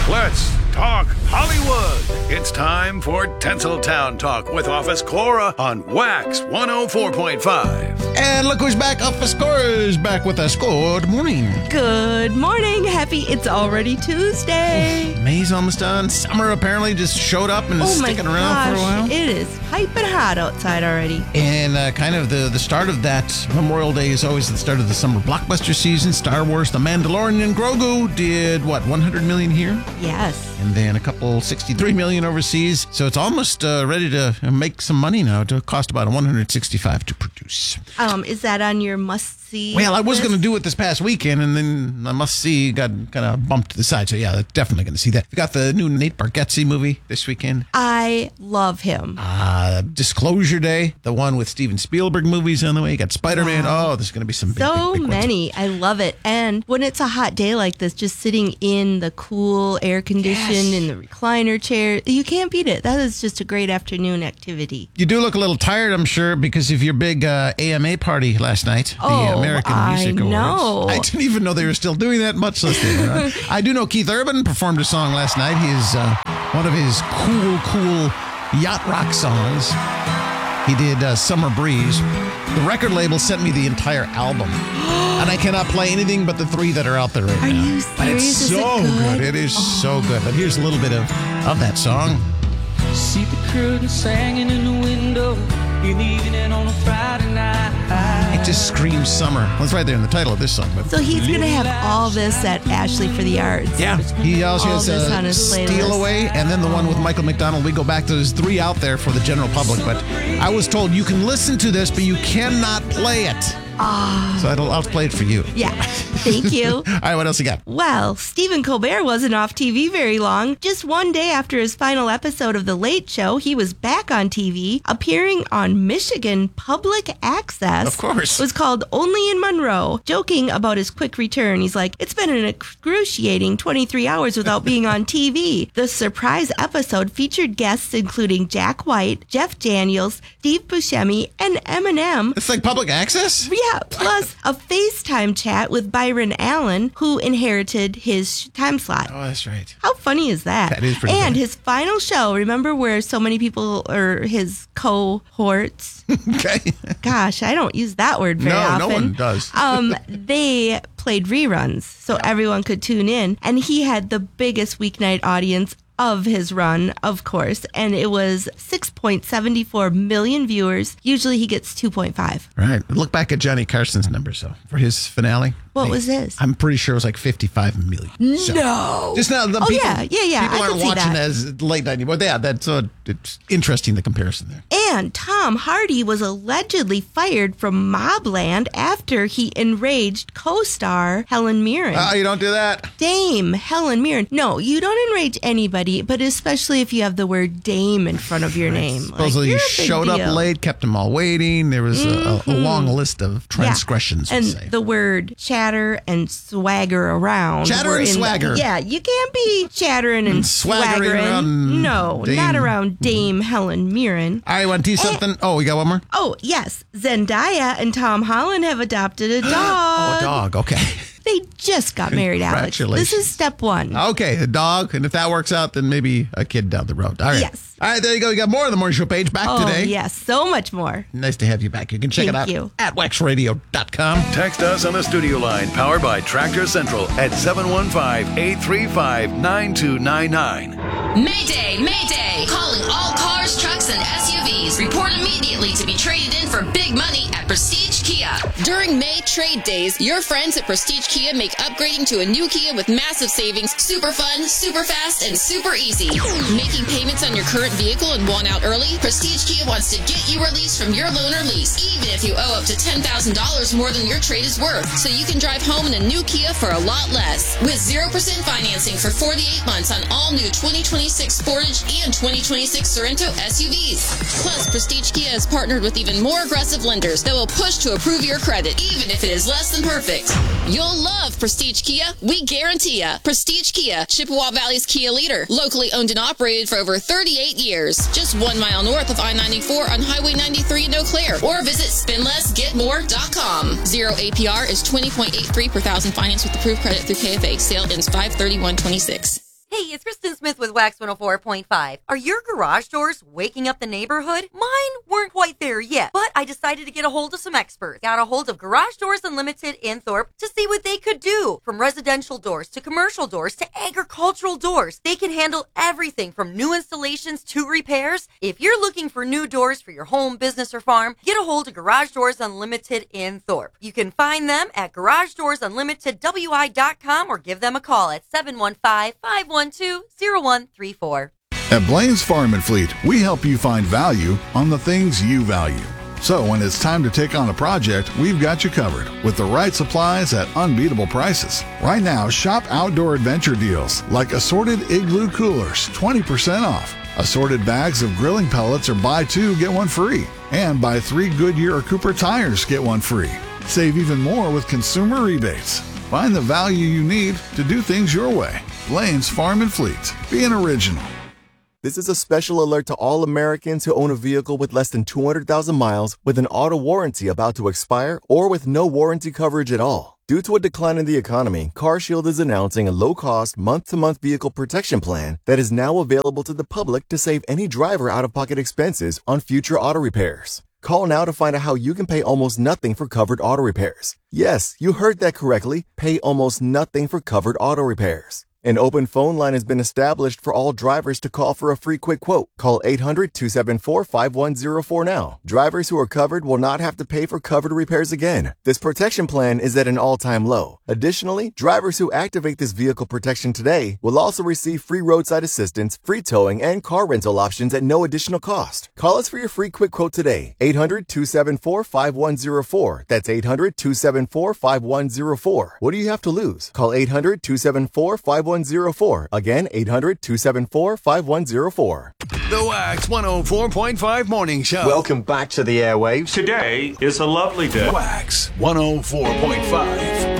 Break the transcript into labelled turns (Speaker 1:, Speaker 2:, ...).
Speaker 1: Let's talk Hollywood. It's time for Tinseltown Talk with Office Cora on Wax 104.5.
Speaker 2: And look who's back. Office Cora is back with us. Good morning.
Speaker 3: Good morning. Happy it's already Tuesday.
Speaker 2: May's almost done. Summer apparently just showed up and is sticking around for a while.
Speaker 3: It is piping hot outside already.
Speaker 2: And kind of the start of that Memorial Day is always the start of the summer blockbuster season. Star Wars, The Mandalorian, and Grogu did, 100 million here?
Speaker 3: Yes.
Speaker 2: And then a couple 63 million overseas. So it's almost ready to make some money now. It cost about $165 to produce.
Speaker 3: Is that on your must-see
Speaker 2: Well, I was
Speaker 3: list?
Speaker 2: going to do it this past weekend, and then my must-see got kind of bumped to the side. So, yeah, definitely going to see that. We got the new Nate Bargatze movie this weekend.
Speaker 3: I love him.
Speaker 2: Disclosure Day, the one with Steven Spielberg movies on the way. You got Spider-Man.
Speaker 3: Wow.
Speaker 2: Oh, there's going to be some big,
Speaker 3: So
Speaker 2: big ones.
Speaker 3: many. I love it. And when it's a hot day like this, just sitting in the cool air conditioned in the recliner chair, you can't beat it. That is just a great afternoon activity.
Speaker 2: You do look a little tired, I'm sure, because of your big AMA party last night. The American Music Awards.
Speaker 3: know.
Speaker 2: I didn't even know they were still doing that, much less they were. I do know Keith Urban performed a song last night. He is one of his cool yacht rock songs. He did Summer Breeze. The record label sent me the entire album. And I cannot play anything but the three that are out there right now.
Speaker 3: Are you
Speaker 2: But it's
Speaker 3: serious? Is it
Speaker 2: so
Speaker 3: good?
Speaker 2: It is so good. But here's a little bit of that song.
Speaker 4: See the curtains hanging in the window in the evening on a Friday night.
Speaker 2: It just screams summer. Well, it's right there in the title of this song. But
Speaker 3: So he's going to have all this at Ashley for the Arts.
Speaker 2: yeah, he also
Speaker 3: All
Speaker 2: has
Speaker 3: this on his
Speaker 2: Steal
Speaker 3: playlist.
Speaker 2: Away, and then the one with Michael McDonald. We go back to those three out there for the general public. But I was told you can listen to this, but you cannot play it. So I'll play it for you.
Speaker 3: Yeah. Thank you.
Speaker 2: All right, what else you got?
Speaker 3: Well, Stephen Colbert wasn't off TV very long. Just one day after his final episode of The Late Show, he was back on TV, appearing on Michigan Public Access.
Speaker 2: Of course.
Speaker 3: It was called Only in Monroe, joking about his quick return. He's like, it's been an excruciating 23 hours without being on TV. The surprise episode featured guests including Jack White, Jeff Daniels, Steve Buscemi, and Eminem.
Speaker 2: It's like public access?
Speaker 3: Yeah, plus a FaceTime chat with Byron Allen, who inherited his time slot.
Speaker 2: Oh, that's right.
Speaker 3: How funny is that?
Speaker 2: That is pretty
Speaker 3: And
Speaker 2: funny.
Speaker 3: his final show, remember where so many people are his cohorts?
Speaker 2: Okay.
Speaker 3: Gosh, I don't use that word very often.
Speaker 2: No one does.
Speaker 3: They played reruns so everyone could tune in. And he had the biggest weeknight audience of his run, of course, and it was 6.74 million viewers. Usually he gets 2.5.
Speaker 2: Right. Look back at Johnny Carson's numbers, though, for his finale.
Speaker 3: What was his?
Speaker 2: I'm pretty sure it was like 55 million. So,
Speaker 3: No.
Speaker 2: just now, the
Speaker 3: Oh,
Speaker 2: people,
Speaker 3: yeah.
Speaker 2: People
Speaker 3: I
Speaker 2: aren't
Speaker 3: can see
Speaker 2: watching
Speaker 3: that.
Speaker 2: as late night anymore. Yeah, that's it's interesting, the comparison there.
Speaker 3: And Tom Hardy was allegedly fired from Mobland after he enraged co-star Helen Mirren.
Speaker 2: Oh, you don't do that.
Speaker 3: Dame Helen Mirren. No, you don't enrage anybody, but especially if you have the word Dame in front of your name.
Speaker 2: Supposedly
Speaker 3: you're
Speaker 2: you
Speaker 3: a big
Speaker 2: showed up
Speaker 3: deal.
Speaker 2: late, kept them all waiting. There was a long list of transgressions,
Speaker 3: Yeah.
Speaker 2: we'll
Speaker 3: And
Speaker 2: say.
Speaker 3: the word chatter and swagger around.
Speaker 2: Chatter
Speaker 3: were
Speaker 2: and
Speaker 3: in-
Speaker 2: swagger.
Speaker 3: Yeah, you can't be chattering and
Speaker 2: swaggering
Speaker 3: swaggering.
Speaker 2: around
Speaker 3: No,
Speaker 2: Dame-
Speaker 3: not around Dame Helen Mirren.
Speaker 2: All right, want to tease something? Oh, we got one more?
Speaker 3: Oh, yes. Zendaya and Tom Holland have adopted a dog.
Speaker 2: Oh, a dog. Okay.
Speaker 3: They just got married, Alex.
Speaker 2: Congratulations.
Speaker 3: This is step one.
Speaker 2: Okay, a dog. And if that works out, then maybe a kid down the road. All right.
Speaker 3: Yes.
Speaker 2: All right, there you go. You got more on the Morning Show page back today.
Speaker 3: Yes, so much more.
Speaker 2: Nice to have you back. You can check it out
Speaker 3: Thank you.
Speaker 2: at waxradio.com.
Speaker 1: Text us on the studio line powered by Tractor Central at 715-835-9299.
Speaker 5: Mayday! Mayday! Calling all cars, trucks, and SUVs. Report immediately to be traded in for big money at Prestige Kia. During May trade days, your friends at Prestige Kia make upgrading to a new Kia with massive savings super fun, super fast, and super easy. Making payments on your current vehicle and want out early? Prestige Kia wants to get you released from your loan or lease, even if you owe up to $10,000 more than your trade is worth, so you can drive home in a new Kia for a lot less. With 0% financing for 48 months on all new 2026 Sportage and 2026 Sorento SUVs. Plus, Prestige Kia has partnered with even more aggressive lenders that will push to approve your credit, even if it is less than perfect. You'll love Prestige Kia. We guarantee ya. Prestige Kia, Chippewa Valley's Kia leader. Locally owned and operated for over 38 years. Just 1 mile north of I-94 on Highway 93 in Eau Claire. Or visit spinlessgetmore.com. Zero APR is 20.83 per thousand finance with approved credit through KFA. Sale ends 5/31/26.
Speaker 6: Hey, it's Kristen Smith with Wax 104.5. Are your garage doors waking up the neighborhood? Mine weren't quite there yet, but I decided to get a hold of some experts. Got a hold of Garage Doors Unlimited in Thorpe to see what they could do. From residential doors to commercial doors to agricultural doors, they can handle everything from new installations to repairs. If you're looking for new doors for your home, business, or farm, get a hold of Garage Doors Unlimited in Thorpe. You can find them at GarageDoorsUnlimitedWI.com or give them a call at 715-512-0134.
Speaker 7: At Blaine's Farm and Fleet, we help you find value on the things you value. So when it's time to take on a project, we've got you covered with the right supplies at unbeatable prices. Right now, shop outdoor adventure deals like assorted Igloo coolers, 20% off. Assorted bags of grilling pellets or buy two, get one free. And buy 3 Goodyear or Cooper tires, get one free. Save even more with consumer rebates. Find the value you need to do things your way. Blaine's Farm and Fleet. Be an original.
Speaker 8: This is a special alert to all Americans who own a vehicle with less than 200,000 miles with an auto warranty about to expire or with no warranty coverage at all. Due to a decline in the economy, CarShield is announcing a low-cost, month-to-month vehicle protection plan that is now available to the public to save any driver out-of-pocket expenses on future auto repairs. Call now to find out how you can pay almost nothing for covered auto repairs. Yes, you heard that correctly. Pay almost nothing for covered auto repairs. An open phone line has been established for all drivers to call for a free quick quote. Call 800-274-5104 now. Drivers who are covered will not have to pay for covered repairs again. This protection plan is at an all-time low. Additionally, drivers who activate this vehicle protection today will also receive free roadside assistance, free towing, and car rental options at no additional cost. Call us for your free quick quote today. 800-274-5104. That's 800-274-5104. What do you have to lose? Call 800-274-5104. Again, 800-274-5104.
Speaker 1: The Wax 104.5 Morning Show.
Speaker 9: Welcome back to the airwaves.
Speaker 10: Today is a lovely day.
Speaker 1: Wax 104.5.